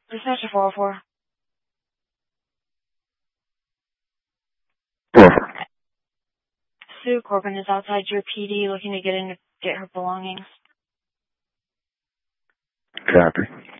Dispatcher 404. 404. Sue Corbin is outside your PD looking to get in to get her belongings. Copy.